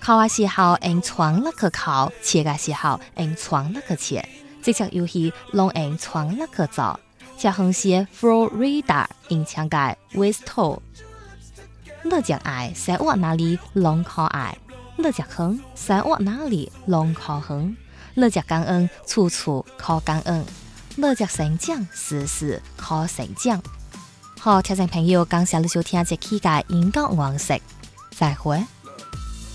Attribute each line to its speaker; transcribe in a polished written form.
Speaker 1: 考的時候用窗那去考，切的時候用窗那去切，這隻遊戲攏用窗那去做。這項是 Florida 用槍嘅 Westall。你隻愛生活哪裡攏可愛，你隻遠生活哪裡攏可遠，你隻感恩處處可感恩，你隻成長時時可成長。好，聽眾朋友，感謝你收聽這期嘅英國往事，再會。